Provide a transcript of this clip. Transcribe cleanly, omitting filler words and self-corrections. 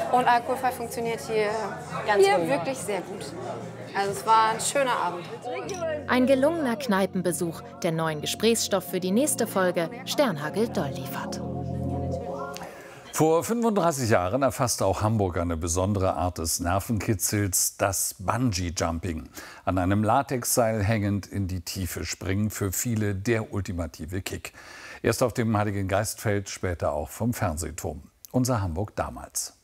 Und alkoholfrei funktioniert hier wirklich sehr gut. Also es war ein schöner Abend. Ein gelungener Kneipenbesuch, der neuen Gesprächsstoff für die nächste Folge Sternhagel Doll liefert. Vor 35 Jahren erfasste auch Hamburg eine besondere Art des Nervenkitzels, das Bungee-Jumping. An einem Latexseil hängend in die Tiefe springen, für viele der ultimative Kick. Erst auf dem Heiligen Geistfeld, später auch vom Fernsehturm. Unser Hamburg damals.